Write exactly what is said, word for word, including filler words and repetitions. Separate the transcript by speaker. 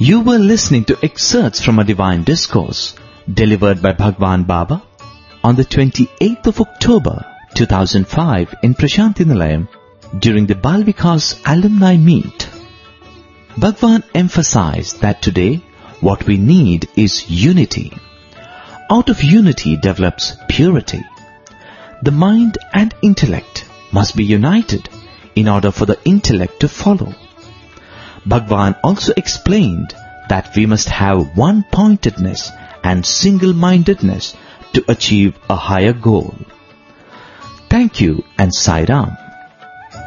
Speaker 1: You were listening to excerpts from a divine discourse delivered by Bhagwan Baba on the twenty-eighth of October two thousand five in Prashanti Nilayam during the Bal Vikas alumni meet. Bhagwan emphasized that today what we need is unity. Out of unity develops purity. The mind and intellect must be united in order for the intellect to follow. Bhagwan also explained that we must have one-pointedness and single-mindedness to achieve a higher goal. Thank you and Sai Ram.